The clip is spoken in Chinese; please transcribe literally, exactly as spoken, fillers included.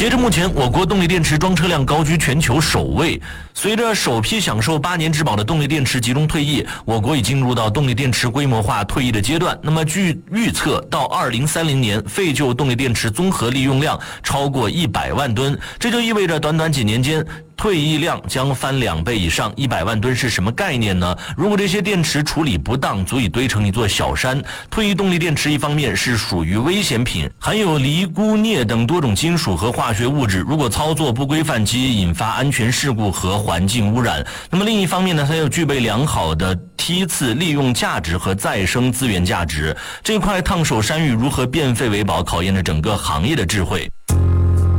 截至目前，我国动力电池装车量高居全球首位。随着首批享受八年质保的动力电池集中退役，我国已进入到动力电池规模化退役的阶段。那么据预测，到二零三零年，废旧动力电池综合利用量超过一百万吨，这就意味着短短几年间，退役量将翻两倍以上。一百万吨是什么概念呢？如果这些电池处理不当，足以堆成一座小山。退役动力电池一方面是属于危险品，含有锂、钴、镍等多种金属和化学物质，如果操作不规范，即引发安全事故和环境污染。那么另一方面呢，它又具备良好的梯次利用价值和再生资源价值。这块烫手山芋如何变废为宝，考验着整个行业的智慧。